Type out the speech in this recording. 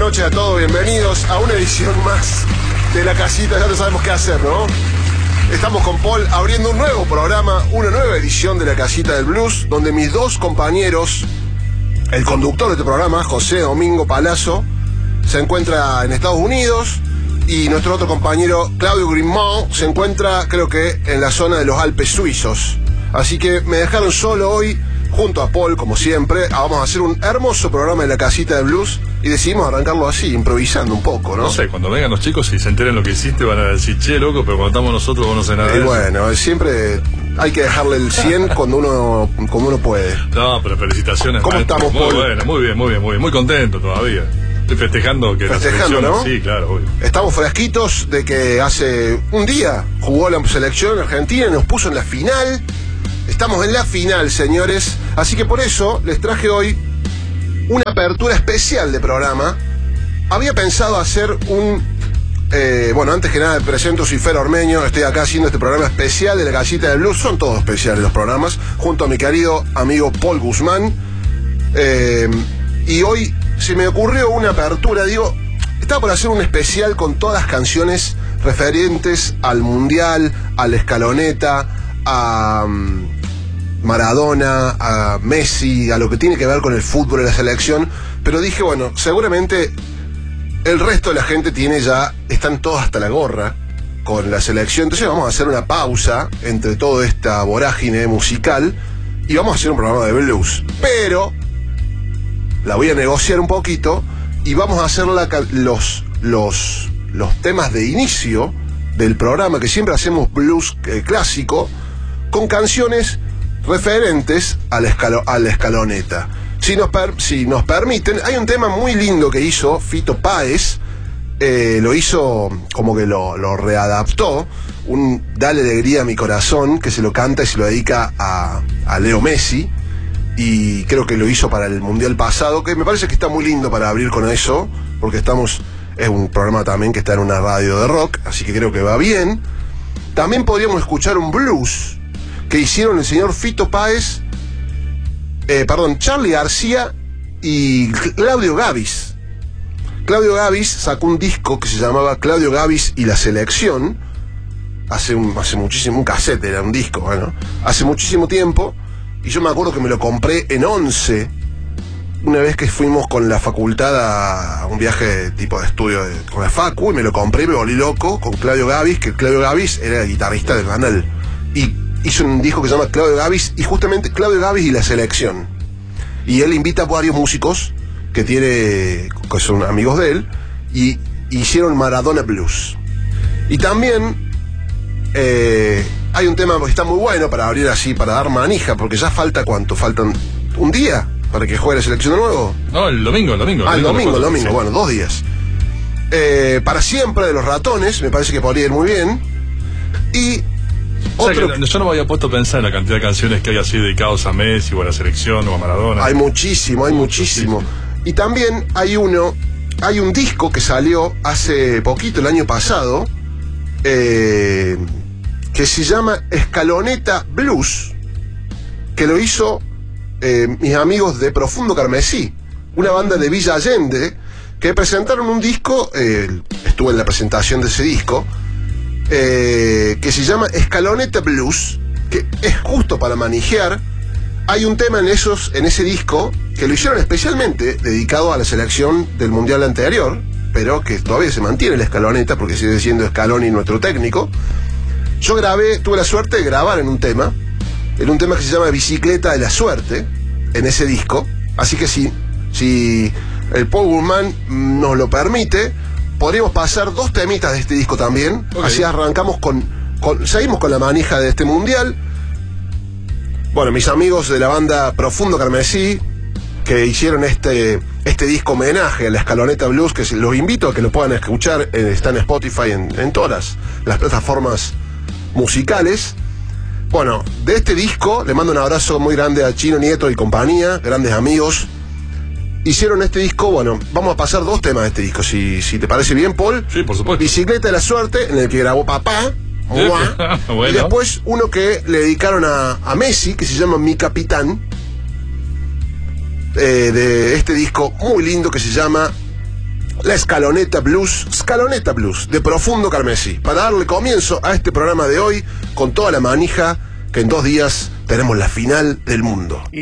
noches a todos, bienvenidos a una edición más de La Casita. Ya no sabemos qué hacer, ¿no? Estamos con Paul abriendo un nuevo programa, una nueva edición de La Casita del Blues, donde mis dos compañeros, el conductor de este programa, José Domingo Palazzo, se encuentra en Estados Unidos, y nuestro otro compañero, Claudio Grimaud, se encuentra, creo que, en la zona de los Alpes suizos. Así que me dejaron solo hoy, junto a Paul, como siempre. Vamos a hacer un hermoso programa de La Casita del Blues y decidimos arrancarlo así, improvisando un poco, ¿no? No sé, cuando vengan los chicos y se enteren lo que hiciste van a decir, che, loco, pero cuando estamos nosotros vos no sé nada de eso. Bueno, siempre hay que dejarle el 100 cuando uno puede. No, pero felicitaciones. ¿Cómo maestro. estamos, Paul? Bueno, muy bien, muy contento todavía. Estoy festejando que la selección, ¿no? Sí, claro, obvio. Estamos fresquitos de que hace un día jugó la selección argentina y nos puso en la final. Estamos en la final, señores. Así que por eso les traje hoy una apertura especial de programa. Había pensado hacer un... bueno, antes que nada presento, soy Fer Ormeño. Estoy acá haciendo este programa especial de La Casita del Blues. Son todos especiales los programas, junto a mi querido amigo Paul Guzmán. Y hoy se me ocurrió una apertura. Digo, estaba por hacer un especial con todas las canciones referentes al Mundial, a la Escaloneta, a Maradona, a Messi, a lo que tiene que ver con el fútbol y la selección. Pero dije, bueno, seguramente el resto de la gente están todos hasta la gorra con la selección. Entonces vamos a hacer una pausa entre toda esta vorágine musical y vamos a hacer un programa de blues. Pero la voy a negociar un poquito y vamos a hacer los temas de inicio del programa, que siempre hacemos blues clásico, con canciones referentes a la escaloneta. Si nos permiten, hay un tema muy lindo que hizo Fito Páez. Lo hizo como que lo readaptó, un Dale alegría a mi corazón, que se lo canta y se lo dedica a Leo Messi, y creo que lo hizo para el Mundial pasado, que me parece que está muy lindo para abrir con eso, porque es un programa también que está en una radio de rock, así que creo que va bien. También podríamos escuchar un blues que hicieron el señor Fito Páez, Charly García y Claudio Gabis. Claudio Gabis sacó un disco que se llamaba Claudio Gabis y la Selección, hace muchísimo, un cassette era un disco, bueno, hace muchísimo tiempo, y yo me acuerdo que me lo compré en 11, una vez que fuimos con la facultad a un viaje tipo de estudio con la facu, y me lo compré y me volví loco con Claudio Gabis, que Claudio Gabis era el guitarrista del Canal, y hizo un disco que se llama Claudio Gabis, y justamente Claudio Gabis y la Selección. Y él invita a varios músicos que son amigos de él, y hicieron Maradona Blues. Y también hay un tema que está muy bueno para abrir así, para dar manija, porque ya faltan un día para que juegue la selección de nuevo. No, el domingo. El domingo, bueno, 2 días. Para siempre, de Los Ratones, me parece que podría ir muy bien. Y yo no me había puesto a pensar en la cantidad de canciones que hay así dedicados a Messi o a la selección o a Maradona. Hay muchísimo. Y también hay un disco que salió hace poquito, el año pasado, que se llama Escaloneta Blues, que lo hizo mis amigos de Profundo Carmesí, una banda de Villa Allende, que presentaron un disco, estuve en la presentación de ese disco, que se llama Escaloneta Blues, que es justo para manijear. Hay un tema en ese disco que lo hicieron especialmente dedicado a la selección del Mundial anterior, pero que todavía se mantiene la escaloneta porque sigue siendo Scaloni nuestro técnico. Yo tuve la suerte de grabar en un tema que se llama Bicicleta de la Suerte, en ese disco. Así que si el Paul Guzmán nos lo permite, podríamos pasar 2 temitas de este disco también. Okay. Así arrancamos seguimos con la manija de este Mundial. Bueno, mis amigos de la banda Profundo Carmesí, que hicieron este disco homenaje a la Escaloneta Blues, que los invito a que lo puedan escuchar, está en Spotify, en todas las plataformas musicales. Bueno, de este disco le mando un abrazo muy grande a Chino Nieto y compañía, grandes amigos. Hicieron este disco, bueno, vamos a pasar 2 temas de este disco, si te parece bien, Paul. Sí, por supuesto. Bicicleta de la Suerte, en el que grabó Papá. Bueno. Y después uno que le dedicaron a Messi, que se llama Mi Capitán, de este disco muy lindo que se llama la Scaloneta Blues, de Profundo Carmesí, para darle comienzo a este programa de hoy con toda la manija que en 2 días tenemos la final del mundo.